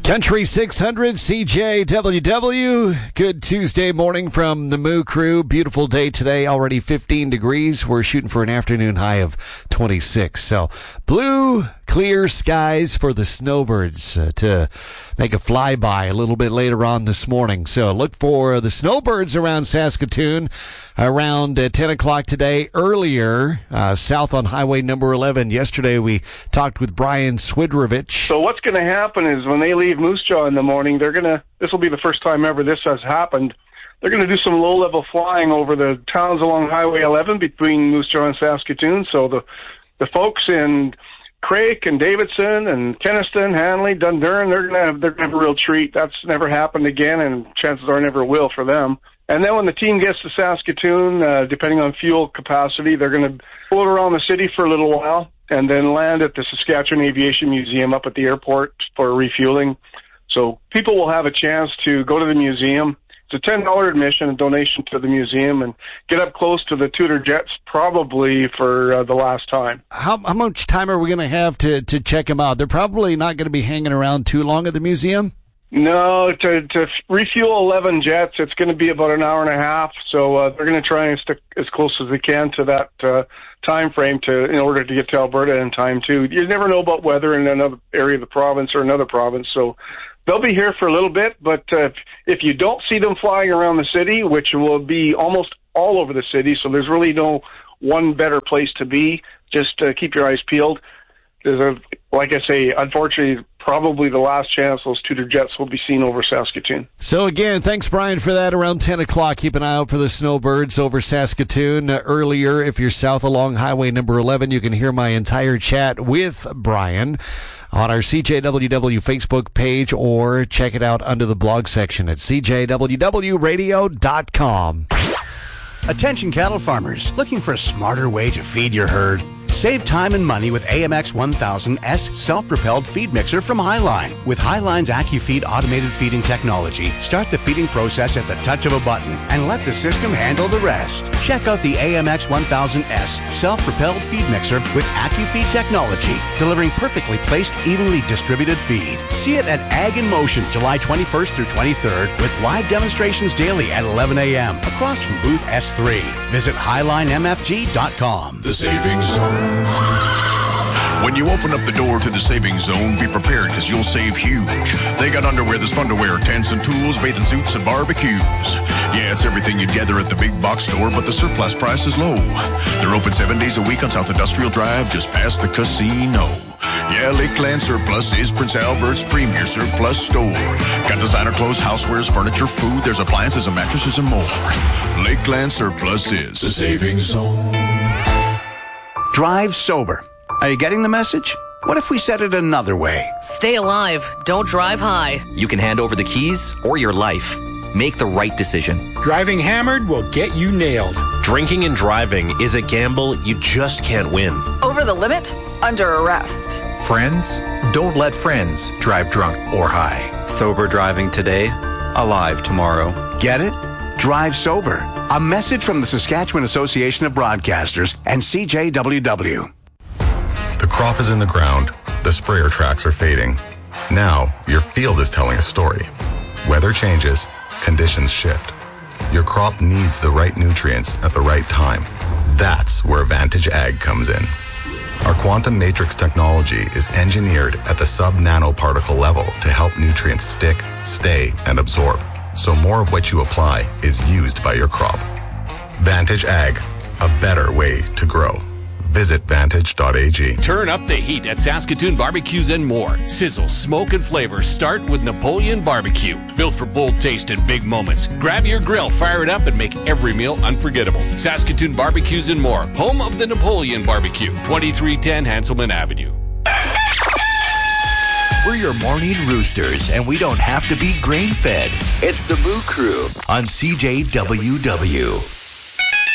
Country 600 CJWW. Good Tuesday morning from the Moo Crew. Beautiful day today, already 15 degrees. We're shooting for an afternoon high of 26. So blue, clear skies for the snowbirds to make a flyby a little bit later on this morning. So look for the snowbirds around Saskatoon around 10 o'clock today. Earlier, south on Highway number 11. Yesterday we talked with Brian Swidrovich. So what's going to happen is when they leave Moose Jaw in the morning, this will be the first time ever this has happened. They're going to do some low-level flying over the towns along Highway 11 between Moose Jaw and Saskatoon. So the folks in Craik and Davidson and Kenaston, Hanley, Dundurn, they're going to have a real treat. That's never happened again, and chances are never will for them. And then when the team gets to Saskatoon, depending on fuel capacity, they're going to float around the city for a little while and then land at the Saskatchewan Aviation Museum up at the airport for refueling. So people will have a chance to go to the museum. It's a $10 admission, a donation to the museum, and get up close to the Tudor jets probably for the last time. How much time are we going to have to check them out? They're probably not going to be hanging around too long at the museum? No, to refuel 11 jets, it's going to be about an hour and a half. So they're going to try and stick as close as they can to that time frame in order to get to Alberta in time too. You never know about weather in another area of the province or another province, so they'll be here for a little bit. But if you don't see them flying around the city, which will be almost all over the city, so there's really no one better place to be. Just keep your eyes peeled. Like I say, unfortunately, probably the last chance those Tudor jets will be seen over Saskatoon. So again, thanks, Brian, for that. Around 10 o'clock, keep an eye out for the snowbirds over Saskatoon. Earlier, if you're south along Highway number 11, you can hear my entire chat with Brian on our CJWW Facebook page, or check it out under the blog section at cjwwradio.com. Attention cattle farmers, looking for a smarter way to feed your herd? Save time and money with AMX 1000S self-propelled feed mixer from Highline. With Highline's AccuFeed automated feeding technology, start the feeding process at the touch of a button and let the system handle the rest. Check out the AMX 1000S self-propelled feed mixer with AccuFeed technology, delivering perfectly placed, evenly distributed feed. See it at Ag in Motion, July 21st through 23rd, with live demonstrations daily at 11 a.m. across from booth S3. Visit HighlineMFG.com. The Savings Zone. When you open up the door to the Savings Zone, be prepared because you'll save huge. They got underwear that's fun to wear, tents and tools, bathing suits and barbecues. Yeah, it's everything you'd gather at the big box store, but the surplus price is low. They're open 7 days a week on South Industrial Drive, just past the casino. Yeah, Lakeland Surplus is Prince Albert's premier surplus store. Got designer clothes, housewares, furniture, food, there's appliances and mattresses and more. Lakeland Surplus is the Savings Zone. Drive sober. Are you getting the message? What if we said it another way? Stay alive. Don't drive high. You can hand over the keys or your life. Make the right decision. Driving hammered will get you nailed. Drinking and driving is a gamble you just can't win. Over the limit? Under arrest. Friends? Don't let friends drive drunk or high. Sober driving today, alive tomorrow. Get it? Drive sober. A message from the Saskatchewan Association of Broadcasters and CJWW. The crop is in the ground. The sprayer tracks are fading. Now, your field is telling a story. Weather changes. Conditions shift. Your crop needs the right nutrients at the right time. That's where Vantage Ag comes in. Our quantum matrix technology is engineered at the sub-nanoparticle level to help nutrients stick, stay, and absorb, so more of what you apply is used by your crop. Vantage Ag, a better way to grow. Visit Vantage.ag. Turn up the heat at Saskatoon Barbecues and more. Sizzle, smoke, and flavor start with Napoleon Barbecue. Built for bold taste and big moments. Grab your grill, fire it up, and make every meal unforgettable. Saskatoon Barbecues and more. Home of the Napoleon Barbecue. 2310 Hanselman Avenue. We're your morning roosters, and we don't have to be grain-fed. It's the Moo Crew on CJWW.